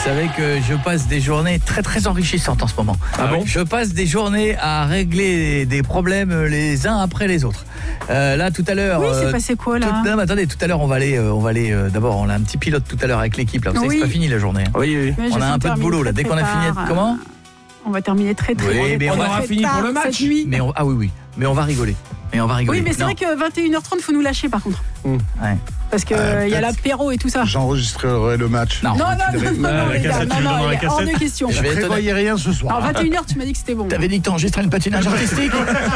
savez que je passe des journées très très enrichissantes en ce moment. Ah bon ? Je passe des journées à régler des problèmes les uns après les autres. Là tout à l'heure. Oui, c'est passé quoi là ? Non, mais attendez, tout à l'heure on va aller. D'abord, on a un petit pilote tout à l'heure avec l'équipe. Là, vous savez, c'est pas fini la journée. Oui. Mais On a un peu de boulot là. Dès qu'on a fini, comment ? On va terminer très Oui, mais on aura fini pour le match. Cette nuit. Mais oui, mais on va rigoler. Oui, mais c'est Non. vrai que 21h30, faut nous lâcher par contre. Ouais. Parce que il y a l'apéro et tout ça. J'enregistrerai le match. Non. Non, les gars, cassette, tu non, le donnes dans la il est hors de cassette. question. Je vais être Prévoyez rien ce soir. Alors 21h, tu m'as dit que c'était bon. T'avais dit que t'enregistrais une patinage artistique.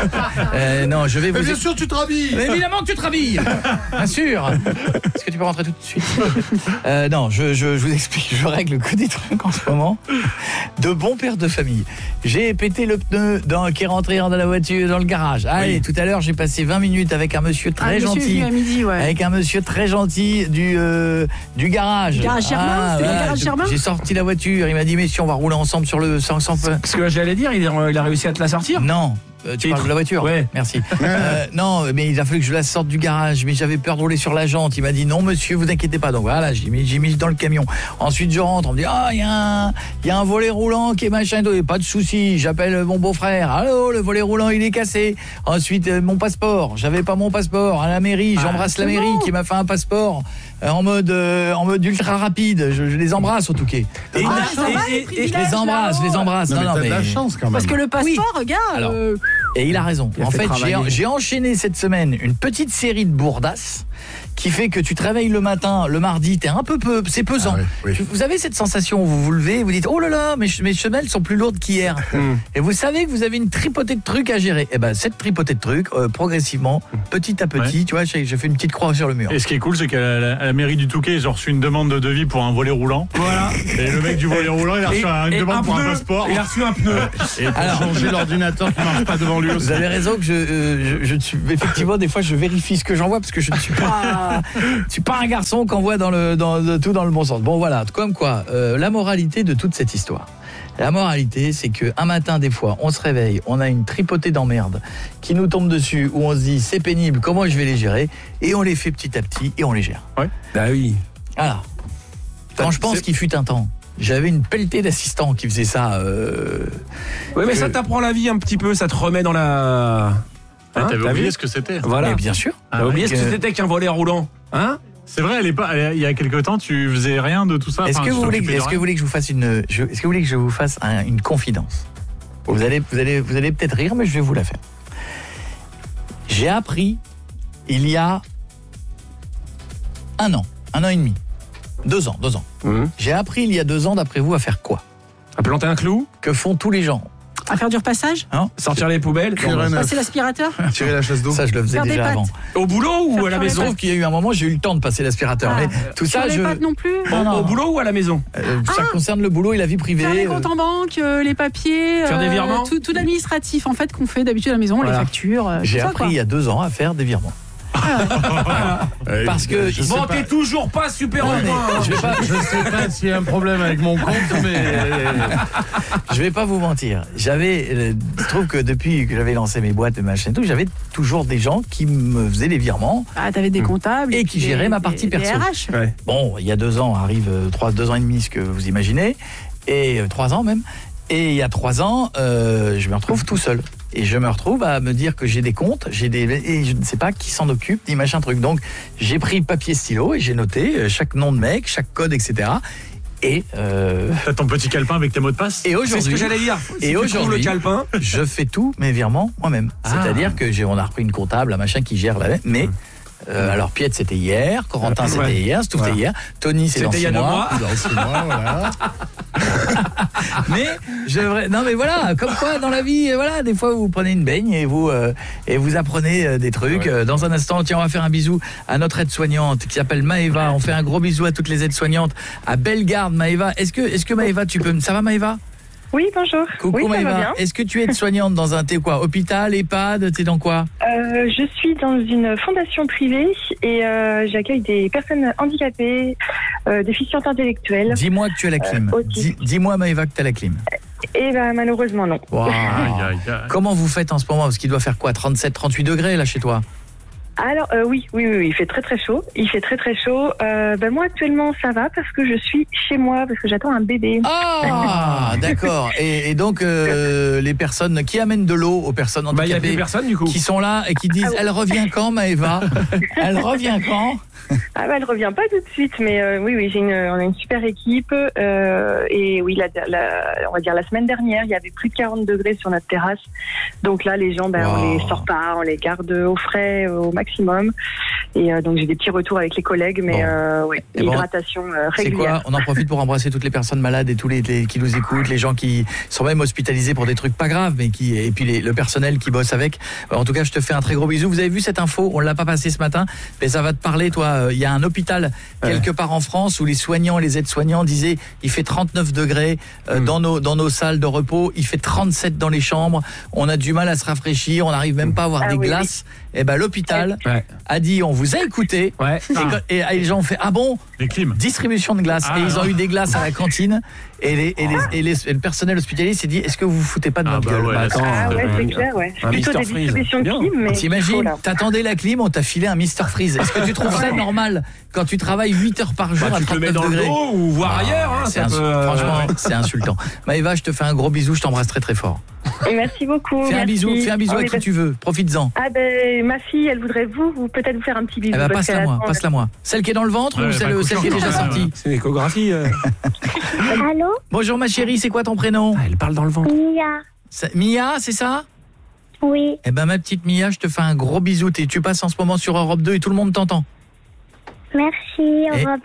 Non, je vais vous. Mais bien sûr, tu te rhabilles. Mais évidemment que tu te rhabilles. Bien sûr. Est-ce que tu peux rentrer tout de suite ? Non, je vous explique. Je règle que des trucs en ce moment. De bon père de famille. J'ai pété le pneu qui est rentré dans la voiture, dans le garage. Allez, tout à l'heure, j'ai passé 20 minutes avec un monsieur très gentil. À midi, ouais. Avec un monsieur très gentil du garage. Du garage Germain, c'était le garage Germain ? J'ai sorti la voiture, il m'a dit mais si on va rouler ensemble sur le sans Parce que j'allais dire, il a réussi à te la sortir ? Non. Tu parles de la voiture ? Ouais. Merci. Non, mais il a fallu que je la sorte du garage, mais j'avais peur de rouler sur la jante. Il m'a dit non monsieur, vous inquiétez pas. Donc voilà, j'ai mis dans le camion. Ensuite je rentre, on me dit il y a un volet roulant qui est machin, pas de souci. J'appelle mon beau-frère. Allô, le volet roulant il est cassé. Ensuite mon passeport, j'avais pas mon passeport à la mairie. J'embrasse la mairie qui m'a fait un passeport en mode ultra rapide. Je les embrasse au Touquet. Et je les embrasse. Non, mais t'as de mais la chance quand même. Parce que le passeport, regarde. Alors, et il a raison. Il a En fait fait, travailler. j'ai enchaîné cette semaine une petite série de bourdasses qui fait que tu te réveilles le matin, le mardi, t'es un peu c'est pesant. Ah oui. Vous avez cette sensation où vous vous levez, vous dites oh là là, mes semelles sont plus lourdes qu'hier. Et vous savez que vous avez une tripotée de trucs à gérer. Et ben cette tripotée de trucs, progressivement, petit à petit, tu vois, j'ai fait une petite croix sur le mur. Et ce qui est cool, c'est qu'à la mairie du Touquet, ils ont reçu une demande de devis pour un volet roulant. Voilà. Et le mec du volet roulant, il a reçu une demande pour un passeport. Il a reçu un pneu. Et pour Alors, changer l'ordinateur qui marche pas devant lui aussi. Vous avez raison que je suis effectivement des fois je vérifie ce que j'envoie parce que je ne suis pas un garçon qu'on voit tout dans le bon sens. Bon voilà, comme quoi la moralité de toute cette histoire. La moralité, c'est que un matin des fois, on se réveille, on a une tripotée d'emmerdes qui nous tombe dessus où on se dit c'est pénible, comment je vais les gérer et on les fait petit à petit et on les gère. Ouais. Bah oui. Voilà. Quand je pense qu'il fut un temps, j'avais une pelletée d'assistants qui faisaient ça. Oui, mais ça t'apprend la vie un petit peu, ça te remet dans la... Ah, t'avais t'as oublié vu ce que c'était. Voilà. Mais bien sûr. T'as oublié ce que c'était qu'un volet roulant, hein ? C'est vrai, il y a quelques temps, tu faisais rien de tout ça. Est-ce que vous voulez que je vous fasse une confidence ? Vous allez peut-être rire, mais je vais vous la faire. J'ai appris il y a un an et demi, 2 ans. J'ai appris il y a 2 ans, d'après vous, à faire quoi ? À planter un clou ? Que font tous les gens ? À faire du repassage ? Sortir les poubelles ? Passer l'aspirateur ? Tirer la chasse d'eau. Ça, je le faisais Faire des déjà pâtes. avant. Au boulot ou à la Faire maison ? Sauf qu'il y a eu un moment, j'ai eu le temps de passer l'aspirateur. Mais tout Sur ça, les pâtes non plus ? Non. Au boulot ou à la maison ? Ça concerne le boulot et la vie privée. Faire les comptes en banque, les papiers, Faire des virements ? tout l'administratif en fait qu'on fait d'habitude à la maison, Voilà. les factures. J'ai tout ça, appris quoi. il y a 2 ans à faire des virements. Parce que Je sais pas. T'es toujours pas super Non, en mais point. je sais pas s'il y a un problème avec mon compte, mais je vais pas vous mentir. Je trouve que depuis que j'avais lancé mes boîtes et machin et tout, j'avais toujours des gens qui me faisaient les virements. Ah, t'avais des comptables Et qui géraient ma partie des perso. RH. Ouais. Bon, il y a 2 ans arrive 2 ans et demi, ce que vous imaginez, et 3 ans même. Et il y a 3 ans, je me retrouve tout seul. Et je me retrouve à me dire que j'ai des comptes, et je ne sais pas qui s'en occupe, ni machin truc. Donc, j'ai pris papier stylo et j'ai noté chaque nom de mec, chaque code, etc. Et T'as ton petit calepin avec tes mots de passe. C'est et ce aujourd'hui, que j'allais dire. Et aujourd'hui, le calepin. je fais tous mes virements moi-même. C'est-à-dire que on a repris une comptable, un machin qui gère mais alors Piet c'était hier, Corentin c'était hier, Stouff c'était hier, Tony c'est dans 6 mois. dans 6 mois, voilà. Mais non mais voilà, comme quoi dans la vie, voilà, des fois vous prenez une baigne et vous apprenez des trucs. Dans un instant, tiens, on va faire un bisou à notre aide-soignante qui s'appelle Maëva. On fait un gros bisou à toutes les aides-soignantes à Bellegarde. Maëva, est-ce que Maëva, ça va Maëva ? Oui, bonjour. Coucou oui, ça va Maëva, bien. est-ce que tu es aide-soignante dans un hôpital, EHPAD, t'es dans quoi ? Je suis dans une fondation privée et j'accueille des personnes handicapées, déficientes intellectuelles. Dis-moi que tu as la clim. Dis-moi Maëva que tu as la clim. Et malheureusement non. Wow. Comment vous faites en ce moment ? Parce qu'il doit faire quoi ? 37, 38 degrés là chez toi ? Alors oui, il fait très très chaud. Il fait très très chaud. Moi actuellement ça va parce que je suis chez moi parce que j'attends un bébé. Ah, d'accord. Et donc les personnes qui amènent de l'eau aux personnes Il y a handicapées des personnes du coup. qui sont là et qui disent elle revient quand Maëva? Elle revient quand? Elle revient pas tout de suite, mais oui, on a une super équipe. Et oui, on va dire la semaine dernière, il y avait plus de 40 degrés sur notre terrasse. Donc là, les gens, on les sort pas, on les garde au frais au maximum. Et donc j'ai des petits retours avec les collègues, mais hydratation C'est régulière. quoi? On en profite pour embrasser toutes les personnes malades et tous les qui nous écoutent, les gens qui sont même hospitalisés pour des trucs pas graves, mais et puis le personnel qui bosse avec. En tout cas, je te fais un très gros bisou. Vous avez vu cette info? On l'a pas passé ce matin, mais ça va te parler, toi. Il y a un hôpital quelque part en France où les soignants, les aides-soignants disaient il fait 39 degrés dans nos salles de repos, il fait 37 dans les chambres, on a du mal à se rafraîchir, on n'arrive même pas à avoir des glaces. Et l'hôpital a dit on vous a écouté. Et les gens ont fait ah bon, les clims, distribution de glaces, et ils ont eu des glaces à la cantine. Et le personnel hospitalier s'est dit est-ce que vous vous foutez pas de notre gueule? C'est clair, plutôt des distributions de clim, mais t'imagines, t'attendais la clim, on t'a filé un Mr Freeze. Est-ce que tu trouves ça normal quand tu travailles 8 heures par jour à 39 degrés? Tu te le mets dans le dos ou voir ailleurs, franchement, c'est insultant. Maëva, je te fais un gros bisou, je t'embrasse très très fort. Merci beaucoup. Fais un bisou à qui tu veux, profites-en. Ma fille, elle voudrait peut-être vous faire un petit bisou. Passe-la moi. Celle qui est dans le ventre ou celle qui est déjà sortie? C'est une échographie. Allô? Bonjour ma chérie, c'est quoi ton prénom? Elle parle dans le ventre. Mia. Mia, c'est ça? Oui. Ma petite Mia, je te fais un gros bisou. Tu passes en ce moment sur Europe 2 et tout le monde t'entend. Merci, Europe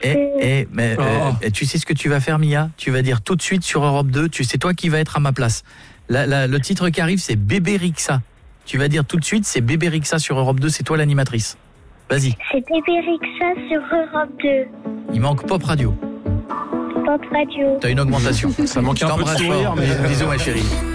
2. Tu sais ce que tu vas faire, Mia? Tu vas dire tout de suite sur Europe 2, c'est toi qui vas être à ma place. Le titre qui arrive, c'est Bébé Rixa. Tu vas dire tout de suite, c'est Bébé Rixa sur Europe 2, c'est toi l'animatrice. Vas-y. C'est Bébé Rixa sur Europe 2. Il manque Pop Radio. Pop Radio. T'as une augmentation. Ça manque un peu de sourire, mais bisous ma chérie.